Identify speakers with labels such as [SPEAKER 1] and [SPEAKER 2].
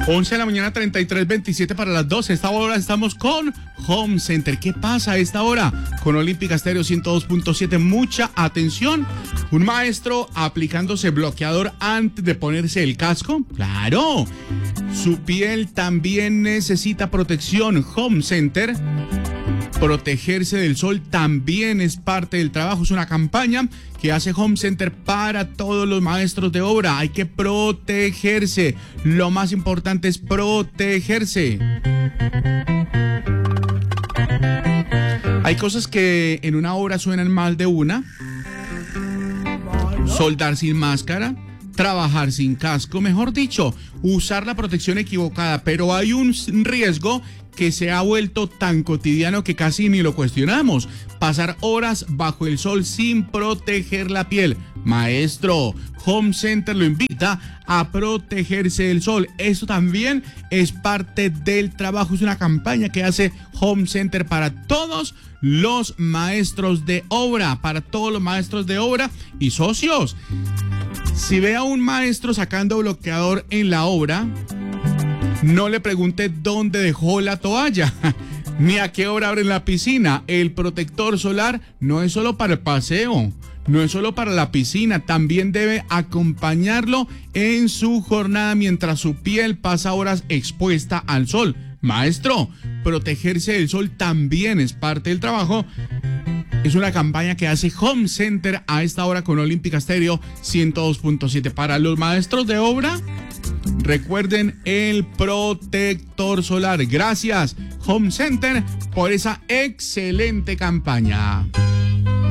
[SPEAKER 1] 11 de la mañana, 33:27 para las 12. Esta hora estamos con Home Center. ¿Qué pasa a esta hora? Con Olímpica Estéreo 102.7. Mucha atención. Un maestro aplicándose bloqueador antes de ponerse el casco. ¡Claro! Su piel también necesita protección. Home Center. Protegerse del sol también es parte del trabajo. Es una campaña que hace Home Center para todos los maestros de obra. Hay que protegerse. Lo más importante es protegerse. Hay cosas que en una obra suenan mal de una. Soldar sin máscara, trabajar sin casco, mejor dicho, usar la protección equivocada, pero hay un riesgo que se ha vuelto tan cotidiano que casi ni lo cuestionamos: pasar horas bajo el sol sin proteger la piel. Maestro, Home Center lo invita a protegerse del sol. Eso también es parte del trabajo. Es una campaña que hace Home Center para todos los maestros de obra, y socios. Si ve a un maestro sacando bloqueador en la obra, no le pregunte dónde dejó la toalla, ni a qué hora abren la piscina. El protector solar no es solo para el paseo, no es solo para la piscina, también debe acompañarlo en su jornada mientras su piel pasa horas expuesta al sol. Maestro, protegerse del sol también es parte del trabajo. Es una campaña que hace Home Center a esta hora con Olímpica Estéreo 102.7. Para los maestros de obra, recuerden el protector solar. Gracias, Home Center, por esa excelente campaña.